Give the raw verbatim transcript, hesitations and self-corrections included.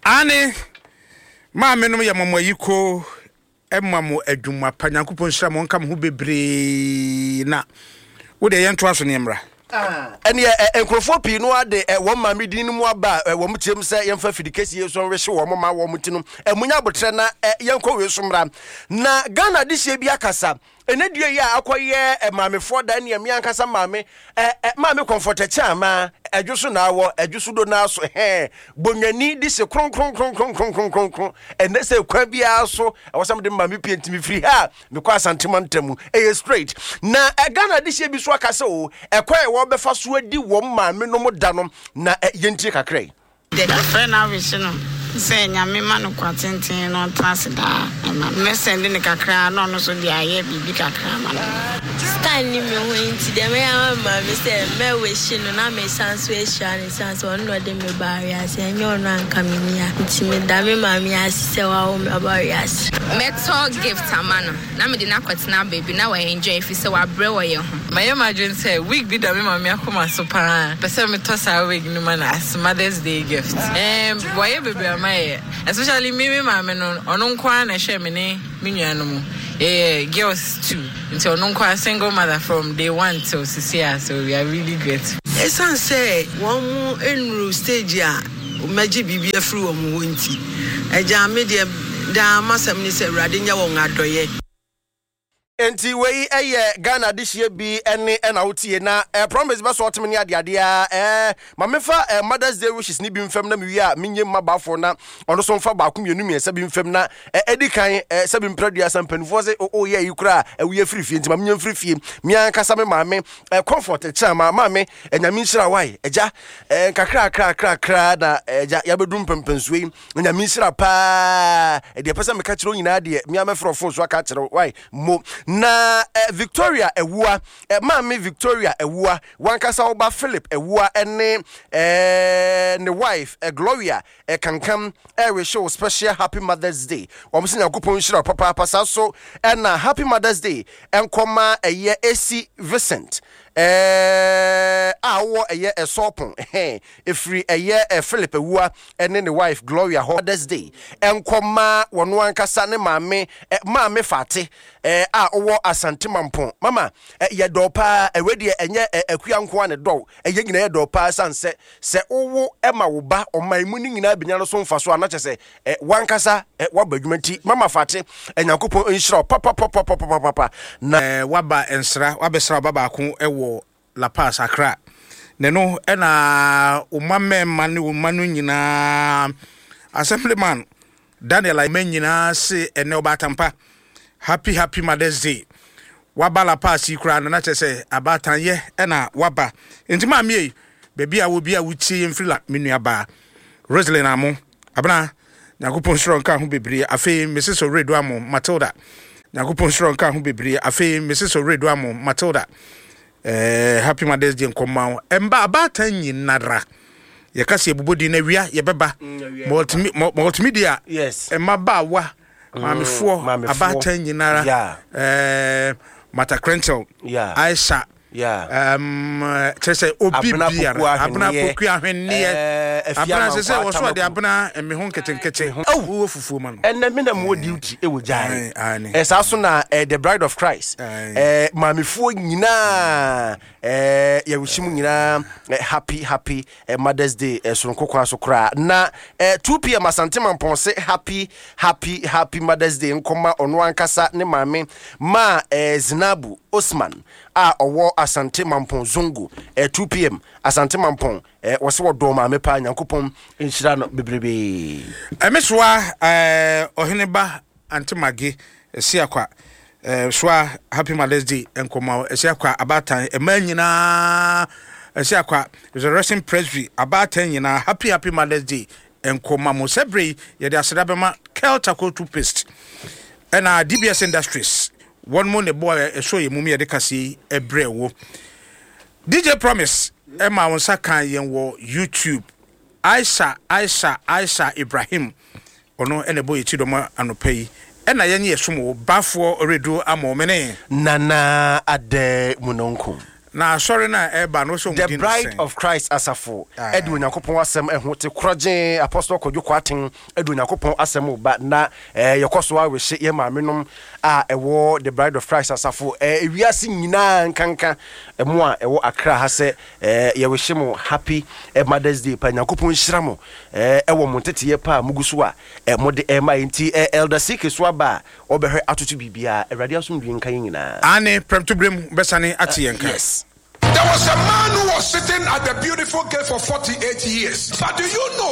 Ane ma me no ya mamoyiko emamo adwuma panyankopon hira mo nka mo ho bebre na wo de yento aso ne mra ah ene enkrofo pi no ade wo ma me din mu aba wo mtiem se yemfa fidikesi yeso nwe hye wo ma wo mtino emunya botre na yenko we so mra na Ghana de hye bi akasa ene due ya akoye mamefo da ne amia nkasa mame mame comfort chama adwuso na awo adwuso do na so he bonwani di se kron kron kron kron kron kron kron ene se kwa bia so awosam de mame pientimi free ha me kwa santimantamu e straight na Ghana de hye bi so akasa o ekwa e wo befa so adi wo mame no mo da no na yenti kakrai the friend avision no say nyame ma no kwatenten no transda na me send ne kakra no no so dia ye bibi kakra ma stand ni me ho inti de me ama me say me we shi no na me sanso e sha ni sanso on no de me ba ya se nyo no anka me nia inti me da me ma me asise wa o me ba ya se me to gift amano na me de na kwatena baby na wa enjoy fi se wa bre wo ye ho my imagine say week bi da me ma me akoma so pa pese me to sa week no man as Mother's Day gift em boy baby especially me me mama no ono nkwa na hye me ne me nuanu mu eh girls too until ono nkwa single mother from day one till sisia, so we are really grateful. Esan say one mu enru stage a maji bibi afri wo mu wonti eja me de da masam ni se rade nya wo ngadoye enti wei eye Ghana dishie bi ene ena wotie na eh, promise be so otme ne ade ade a eh mamefa eh, Mother's Day wishes ni bi mfem na mewi a menye mabafo na ono so mfa ba akumienu miensa bi mfem na eh, edikan eh, sabi mpradua sampanifo se o ye yikura ewe frifie enti mamnya frifie mia kasa me maame eh, comfort chama maame enyame nhira wai eja eh, kakra kra kra kra na eja yabedum pempensuei enyame nhira pa e de pesa me ka kiro nyina de mia me frofo so aka kiro wai mo na eh, Victoria ewua eh, mami Victoria ewua wankasa oba Philip ewua ene eh ne wife eh, Gloria eh, kankam eh, we show special happy Mother's Day omsi yakupon hira papa pasa so eh, na happy Mother's Day enkoma eye esi Vincent eh awo eye esopon eh efri eye eh, Philip ewua ene ne wife Gloria Mother's Day enkoma wono ankasa ne mame eh, mame fate eh a owo Asante Mampon mama eh, ye dopa ewedi enye akua nko ane do eye nyina ye dopa sanse se owo ema wo ba omaimu ni nyina benya no so mfa so anache se eh, wankasa eh, wabadwumati mama fate enyankopon enhira papa papa papa papa na eh, waba ensra wabesra baba ko ewo La Paz Accra neno ena umame mani umanu nyina assemblyman Daniel Ayman nyina se ene obatampa happy happy Mother's Day waba La Paz ikura na chese abatan ye ena waba ntima mie bebi a wo bi a wuchi mfrila menua ba Roselyn amo abana nyakopon hiro nka ho bebre afei Missus Oredo amo Matilda nyakopon hiro nka ho bebre afei Missus Oredo amo Matilda eh happy Mother's Day nkoma emba abatan nyinara ye kase ebobodi na wia ye beba multimedia yes emma ba wa mamefo abatan nyinara yeah eh Mata Crentel yeah Aisha yeah um chese obi biara abna poku ahwenne eh abna sese wo so de abna eme ho nketenkete wo fufuo ma no enne me na mo duty e wo jare esa so na the bride of Christ eh mamefo nyina eh ya wushim nyina happy happy Mother's Day sonkokwa so kra na two p m Asante Mampon se happy happy happy Mother's Day nkoma ono ankasa ne mame ma Zinabu Osman a owo Asante Mampon Zongo eh, two p m Asante Mampon eh, wose wodo ma mepa nyankopon enhira no bebrebe emeswa eh oheneba antemage esiakwa eh swa happy Mother's Day enkoma esiakwa abatan emanyina esiakwa Resurrection Presbytery abatan nyina happy happy Mother's Day enkoma mo sebre ye de asedabema Keltaco toothpaste ena D B S Industries one more ne boy e show ye mummy de kase ebre wo D J Promise e ma won saka yen wo YouTube Aisha Aisha Aisha Ibrahim ono ene boy ti do ma anopai e na yen ye somo bafo Oredo amomene nana ade munonko na sorry na eba no so the bride of Christ asafo edu Onyankopon asem eho te kroje apostle Kodwo Kwaten edu Onyankopon asem ba na eh yekoso a we hye ye maamenom a ewo the bride of Christ asafo eh wiase nyina nkanka emo a ewo Accra ha se eh ye we hye mo happy Mother's Day pa Onyankopon hyira mo eh ewo mo tete ye pa muguso a eh mo de ema enti eh elder sike so aba obehwe atoto bibia Awurade asomdwe nkan nyina ane premto brem besane ate yenka. Yes. There was a man who was sitting at the beautiful gate for forty-eight years. But do you know